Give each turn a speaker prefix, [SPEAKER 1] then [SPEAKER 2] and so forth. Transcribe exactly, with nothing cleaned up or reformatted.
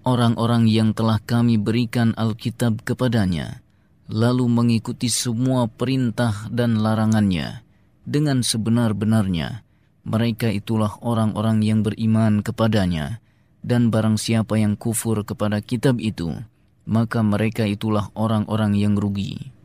[SPEAKER 1] orang-orang yang telah kami berikan Alkitab kepadanya, lalu mengikuti semua perintah dan larangannya dengan sebenar-benarnya. Mereka itulah orang-orang yang beriman kepadanya, dan barang siapa yang kufur kepada kitab itu, maka mereka itulah orang-orang yang rugi.